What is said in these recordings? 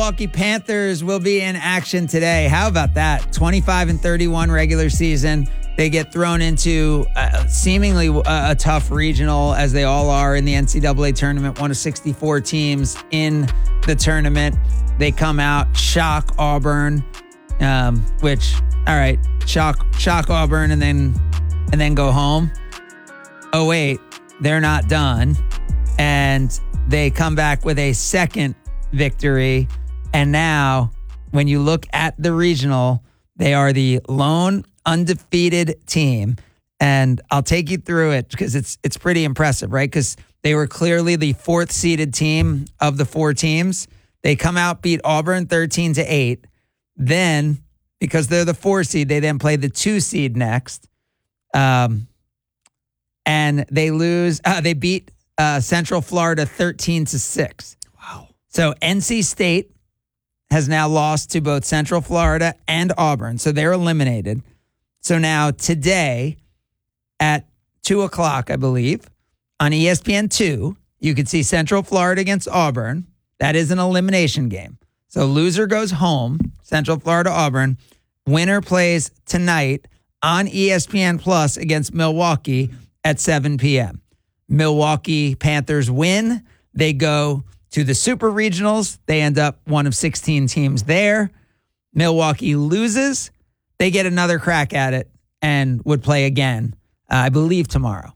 Milwaukee Panthers will be in action today. How about that? 25-31 regular season. They get thrown into seemingly a tough regional, as they all are in the NCAA tournament. One of 64 teams in the tournament. They come out, shock Auburn, which, all right, shock Auburn and then go home. Oh, wait, they're not done. And they come back with a second victory. And now, when you look at the regional, they are the lone undefeated team. And I'll take you through it because it's pretty impressive, right? Because they were clearly the fourth seeded team of the four teams. They come out, beat Auburn 13-8. Then, because they're the 4 seed, they then play the 2 seed next. And they lose. They beat Central Florida 13-6. Wow. So NC State has now lost to both Central Florida and Auburn. So they're eliminated. So now today at 2 o'clock, I believe, on ESPN2, you could see Central Florida against Auburn. That is an elimination game. So loser goes home, Central Florida, Auburn. Winner plays tonight on ESPN Plus against Milwaukee at 7 p.m. Milwaukee Panthers win. They go to the Super Regionals. They end up one of 16 teams there. Milwaukee loses. They get another crack at it and would play again, I believe, tomorrow.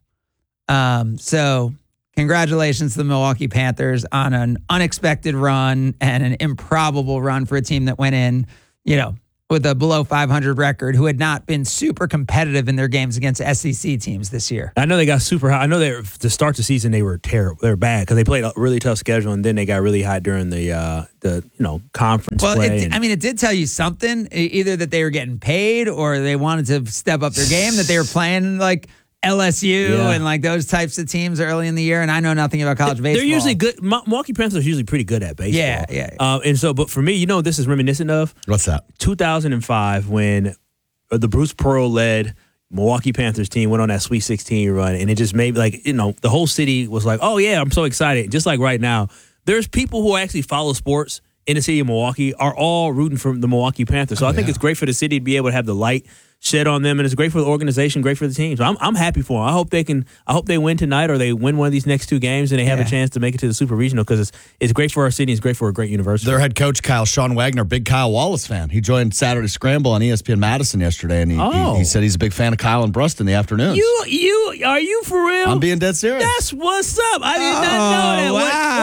So congratulations to the Milwaukee Panthers on an unexpected run and an improbable run for a team that went in, with a below 500 record, who had not been super competitive in their games against SEC teams this year. I know they got super high. I know to start the season they were terrible. They were bad because they played a really tough schedule, and then they got really high during the conference play. It did tell you something, either that they were getting paid or they wanted to step up their game, that they were playing like LSU and like those types of teams early in the year. And I know nothing about college baseball. They're usually good. Milwaukee Panthers are usually pretty good at baseball. Yeah. And so, but for me, what this is reminiscent of? What's that? 2005, when the Bruce Pearl-led Milwaukee Panthers team went on that Sweet 16 run, and it just made the whole city was like, oh yeah, I'm so excited. Just like right now, there's people who actually follow sports in the city of Milwaukee are all rooting for the Milwaukee Panthers. So I think it's great for the city to be able to have the light shed on them, and it's great for the organization, great for the team. So I'm happy for them. I hope they win tonight, or they win one of these next 2 games, and they have a chance to make it to the Super Regional, because it's great for our city. It's great for a great university. Their head coach, Sean Wagner, big Kyle Wallace fan. He joined Saturday Scramble on ESPN Madison yesterday, and he said he's a big fan of Kyle and Brust in the afternoons. Are you for real? I'm being dead serious. That's what's up. I did not know that.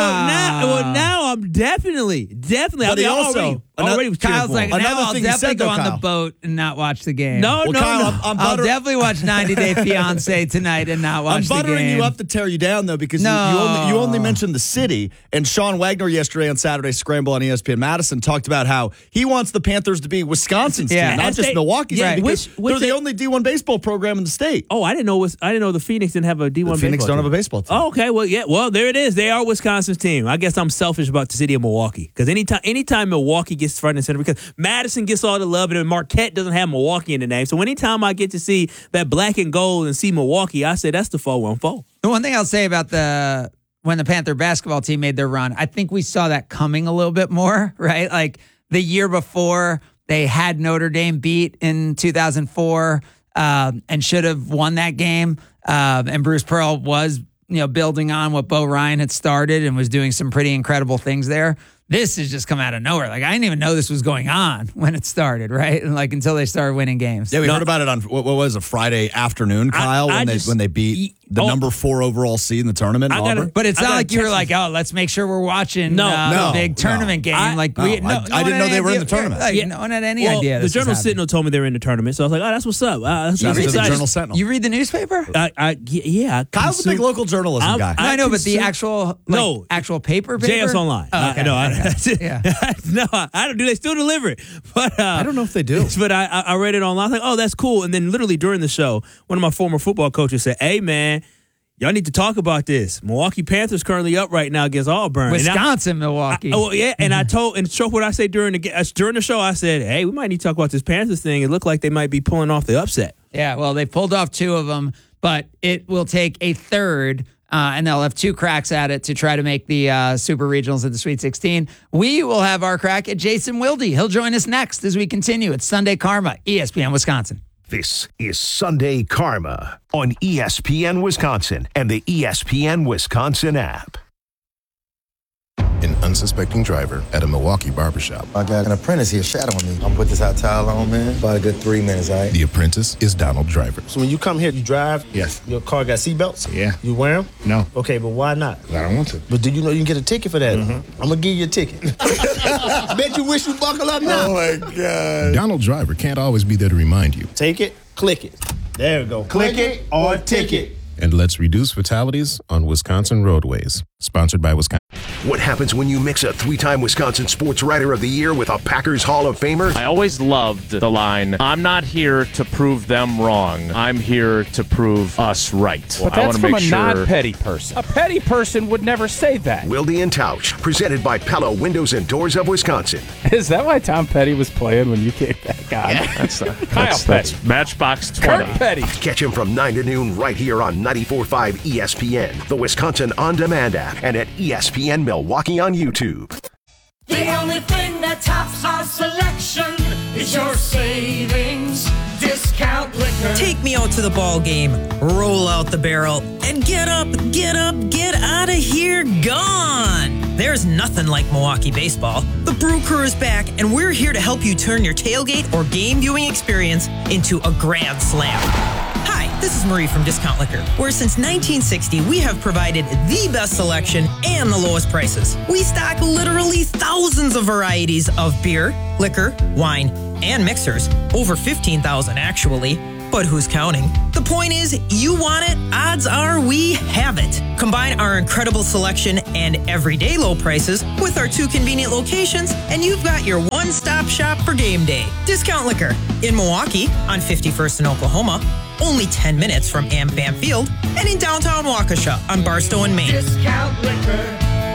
Wow. Now I'm definitely. But he also already was Kyle's like, Another now I'll thing he definitely said, go though, on Kyle. the boat and not watch the game. No. Kyle, I'll definitely watch 90 Day Fiance tonight and not watch the game. I'm buttering you up to tear you down, though, because you only mentioned the city. And Sean Wagner yesterday on Saturday Scramble on ESPN Madison talked about how he wants the Panthers to be Wisconsin's team, not just Milwaukee's team, because they're the only D1 baseball program in the state. Oh, I didn't know the Phoenix didn't have a D1 baseball team. Phoenix don't have a baseball team. Oh, okay. Well, yeah. Well, there it is. They are Wisconsin's team. I guess I'm selfish about the city of Milwaukee, because anytime Milwaukee gets front and center, because Madison gets all the love, and Marquette doesn't have Milwaukee in the name. So anytime I get to see that black and gold and see Milwaukee, I say that's the 4-1-4. The one thing I'll say about when the Panther basketball team made their run, I think we saw that coming a little bit more, right? Like the year before, they had Notre Dame beat in 2004 and should have won that game. And Bruce Pearl was, building on what Bo Ryan had started and was doing some pretty incredible things there. This has just come out of nowhere. Like, I didn't even know this was going on when it started, right? And until they started winning games. Yeah, we heard about it on what was a Friday afternoon, Kyle, when they beat the number 4 overall seed in the tournament. But it's not like you were like, oh, let's make sure we're watching the big tournament game. I didn't know they were in the tournament. No one had any idea. The Journal Sentinel told me they were in the tournament, so I was like, oh, that's what's up. That's the Journal Sentinel. You read the newspaper? Yeah. Kyle's a big local journalism guy. I know, but the actual paper? JS Online. Oh, okay. Yeah. No, I don't. Do they still deliver it? But I don't know if they do. But I read it online. I was like, oh, that's cool. And then literally during the show, one of my former football coaches said, hey, man, y'all need to talk about this. Milwaukee Panthers currently up right now against Auburn. Milwaukee. And I told what I said during the show. I said, hey, we might need to talk about this Panthers thing. It looked like they might be pulling off the upset. Yeah, well, they pulled off 2 of them, but it will take a third and they'll have 2 cracks at it to try to make the Super Regionals of the Sweet 16. We will have our crack at Jason Wilde. He'll join us next as we continue. It's Sunday Karma, ESPN Wisconsin. This is Sunday Karma on ESPN Wisconsin and the ESPN Wisconsin app. An unsuspecting driver at a Milwaukee barbershop. I got an apprentice here shadowing me. I'm put this hot towel on, man. About a good 3 minutes, all right? The apprentice is Donald Driver. So when you come here, you drive? Yes. Your car got seatbelts? Yeah. You wear them? No. Okay, but why not? I don't want to. But do you know you can get a ticket for that? Mm-hmm. I'm going to give you a ticket. Bet you wish you buckle up now. Oh, my God. Donald Driver can't always be there to remind you. Take it, click it. There we go. Click it or ticket. And let's reduce fatalities on Wisconsin roadways. Sponsored by Wisconsin. What happens when you mix a 3-time Wisconsin Sports Writer of the Year with a Packers Hall of Famer? I always loved the line, I'm not here to prove them wrong. I'm here to prove us right. But that's from a non-petty person. A petty person would never say that. Wilde and Tausch, presented by Pella Windows and Doors of Wisconsin. Is that why Tom Petty was playing when you came back on? Yeah, Petty. That's Matchbox 20. Kurt Petty. Catch him from 9 to noon right here on 94.5 ESPN, the Wisconsin On Demand app, and at ESPN Milwaukee on YouTube. The only thing that tops our selection is your savings discount liquor. Take me out to the ball game, roll out the barrel, and get up, get out of here, gone. There's nothing like Milwaukee baseball. The Brew Crew is back, and we're here to help you turn your tailgate or game viewing experience into a grand slam. Hi, this is Marie from Discount Liquor, where since 1960 we have provided the best selection and the lowest prices. We stock literally thousands of varieties of beer, liquor, wine, and mixers. Over 15,000 actually, but who's counting? The point is, you want it, odds are we have it. Combine our incredible selection and everyday low prices with our 2 convenient locations, and you've got your one-stop shop for game day. Discount Liquor in Milwaukee on 51st in Oklahoma, only 10 minutes from AmFam Field, and in downtown Waukesha on Barstow and Maine. Discount liquor.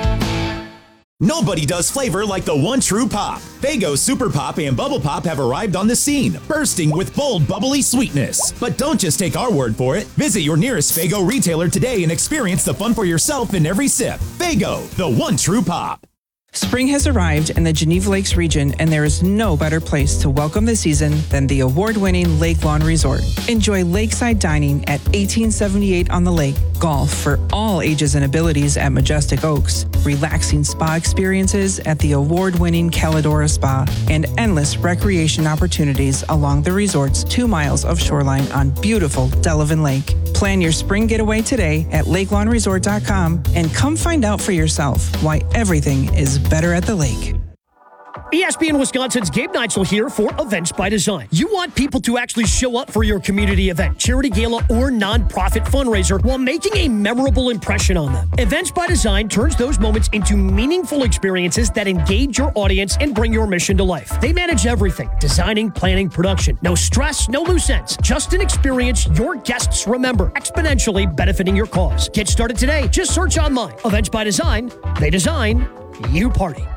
Nobody does flavor like the one true pop. Faygo Super Pop and Bubble Pop have arrived on the scene, bursting with bold, bubbly sweetness. But don't just take our word for it. Visit your nearest Faygo retailer today and experience the fun for yourself in every sip. Faygo, the one true pop. Spring has arrived in the Geneva Lakes region, and there is no better place to welcome the season than the award-winning Lake Lawn Resort. Enjoy lakeside dining at 1878 on the lake, golf for all ages and abilities at Majestic Oaks, relaxing spa experiences at the award-winning Caladora Spa, and endless recreation opportunities along the resort's 2 miles of shoreline on beautiful Delavan Lake. Plan your spring getaway today at lakelawnresort.com and come find out for yourself why everything is better at the lake. ESPN Wisconsin's Gabe Neitzel here for Events by Design. You want people to actually show up for your community event, charity gala, or nonprofit fundraiser while making a memorable impression on them. Events by Design turns those moments into meaningful experiences that engage your audience and bring your mission to life. They manage everything: designing, planning, production. No stress, no loose ends. Just an experience your guests remember, exponentially benefiting your cause. Get started today. Just search online. Events by Design. They design, you party.